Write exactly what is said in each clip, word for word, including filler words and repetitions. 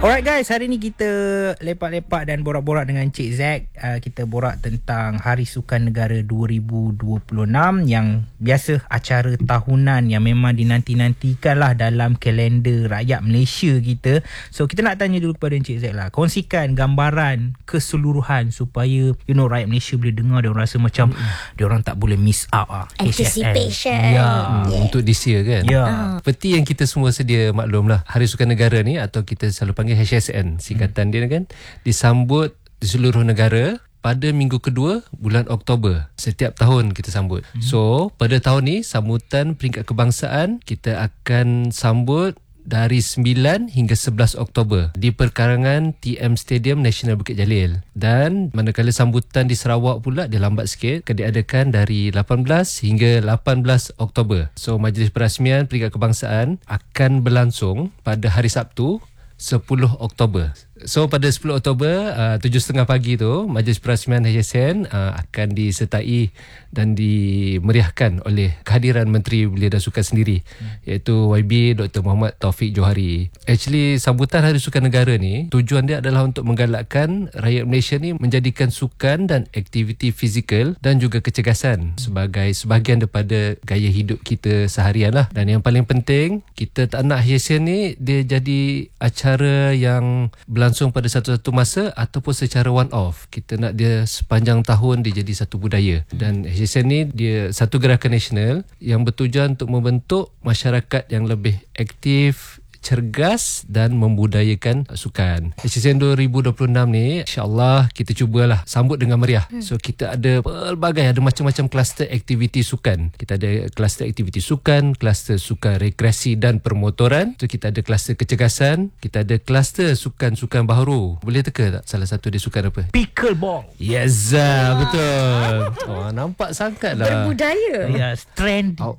Alright guys, hari ni kita lepak-lepak dan borak-borak dengan Encik Zack. uh, Kita borak tentang Hari Sukan Negara dua ribu dua puluh enam, yang biasa acara tahunan yang memang dinanti-nantikan lah dalam kalender rakyat Malaysia kita. So kita nak tanya dulu kepada Encik Zack lah, kongsikan gambaran keseluruhan supaya you know rakyat Malaysia boleh dengar, dia orang rasa macam mm. dia orang tak boleh miss out lah. Anticipation. Ya. Yeah. Untuk this year kan. Ya. Uh. Seperti yang kita semua sedia maklum lah, Hari Sukan Negara ni atau kita selalu panggil H S N, singkatan hmm. dia kan, disambut di seluruh negara pada minggu kedua bulan Oktober. Setiap tahun kita sambut. Hmm. So, pada tahun ni sambutan peringkat kebangsaan kita akan sambut dari sembilan hingga sebelas Oktober di perkarangan T M Stadium Nasional Bukit Jalil. Dan manakala sambutan di Sarawak pula dia lambat sikit, akan diadakan dari lapan belas hingga lapan belas Oktober. So, majlis perasmian peringkat kebangsaan akan berlangsung pada hari Sabtu sepuluh Oktober. So pada sepuluh Oktober uh, tujuh tiga puluh pagi tu majlis perasmian H S N uh, akan disertai dan dimeriahkan oleh kehadiran Menteri Belia dan Sukan sendiri, hmm. iaitu Y B Doktor Muhammad Taufik Johari. Actually sambutan Hari Sukan Negara ni tujuan dia adalah untuk menggalakkan rakyat Malaysia ni menjadikan sukan dan aktiviti fizikal dan juga kecergasan sebagai sebahagian daripada gaya hidup kita seharian lah. Dan yang paling penting, kita tak nak H S N ni dia jadi acara yang berlangsung pada satu-satu masa ataupun secara one off. Kita nak dia sepanjang tahun dia jadi satu budaya. Dan H S N ni dia satu gerakan nasional yang bertujuan untuk membentuk masyarakat yang lebih aktif, cergas dan membudayakan sukan. H S N dua ribu dua puluh enam ni insya-Allah kita cubalah sambut dengan meriah. Hmm. So kita ada pelbagai, ada macam-macam kluster aktiviti sukan. Kita ada kluster aktiviti sukan, kluster sukan rekreasi dan permotoran. So kita ada kluster kecergasan, kita ada kluster sukan-sukan baharu. Boleh teka tak salah satu dia sukan apa? Pickleball. Yes, ah, betul. Oh, nampak sangat lah. Berbudaya. Ya, yes, trend. Oh.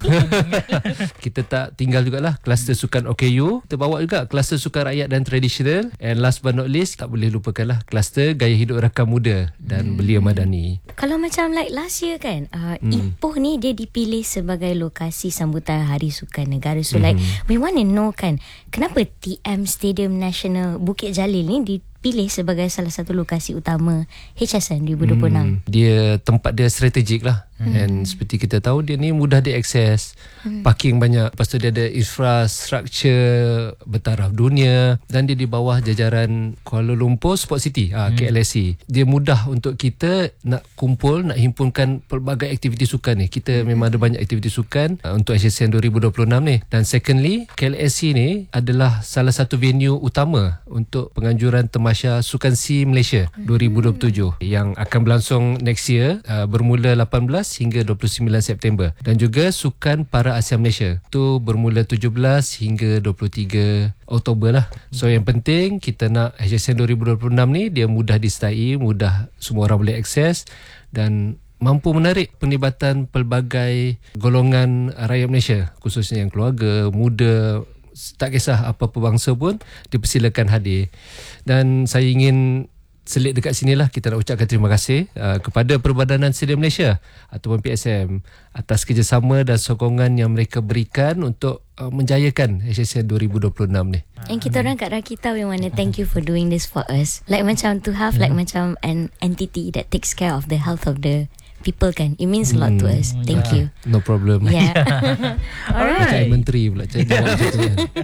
Kita tak tinggal jugalah kluster sukan O K U. Kita bawa juga kluster sukan rakyat dan tradisional. And last but not least, tak boleh lupakanlah kluster gaya hidup rakan muda dan hmm. belia madani. Kalau macam like last year kan, uh, hmm. Ipoh ni dia dipilih sebagai lokasi sambutan Hari Sukan Negara. So hmm. like we want to know kan, kenapa T M Stadium Nasional Bukit Jalil ni dipilih sebagai salah satu lokasi utama H S N dua ribu dua puluh enam? Hmm. Dia tempat dia strategik lah. Hmm. And seperti kita tahu, dia ni mudah diakses, hmm. parking banyak, lepas tu dia ada infrastruktur bertaraf dunia, dan dia di bawah jajaran Kuala Lumpur Sport City, ah, hmm. K L S C. Dia mudah untuk kita nak kumpul, nak himpunkan pelbagai aktiviti sukan ni. Kita hmm. memang ada banyak aktiviti sukan uh, untuk H S N dua ribu dua puluh enam ni. Dan secondly, K L S C ni adalah salah satu venue utama untuk penganjuran Tamasya Sukan C Malaysia dua ribu dua puluh tujuh yang akan berlangsung next year, uh, bermula lapan belas hingga dua puluh sembilan September. Dan juga Sukan Para Asia Malaysia tu bermula tujuh belas hingga dua puluh tiga Oktober lah. So yang penting kita nak H S N dua ribu dua puluh enam ni dia mudah disertai, mudah semua orang boleh akses dan mampu menarik penglibatan pelbagai golongan rakyat Malaysia, khususnya yang keluarga, muda, tak kisah apa-apa bangsa pun dipersilakan hadir. Dan saya ingin selit dekat sinilah kita nak ucapkan terima kasih uh, kepada Perbadanan Stadium Malaysia ataupun P S M atas kerjasama dan sokongan yang mereka berikan untuk uh, menjayakan H S N dua ribu dua puluh enam ni. And kita orang kat Rakita, we want to thank you for doing this for us. Like macam to have like macam an entity that takes care of the health of the people kan. It means a lot to us. Thank yeah. you. No problem. Yeah. Alright. Macam menteri pula.